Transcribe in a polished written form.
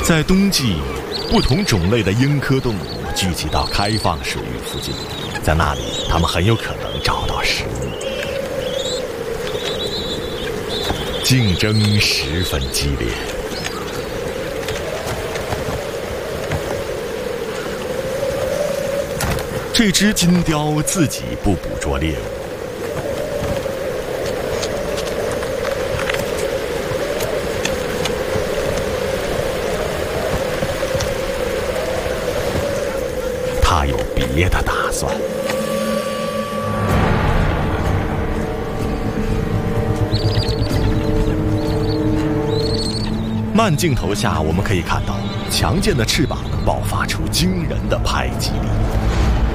在冬季，不同种类的鹰科动物聚集到开放水域附近，在那里它们很有可能找到食物，竞争十分激烈。这只金雕自己不捕捉猎物，它有别的打算。慢镜头下，我们可以看到强健的翅膀能爆发出惊人的拍击力。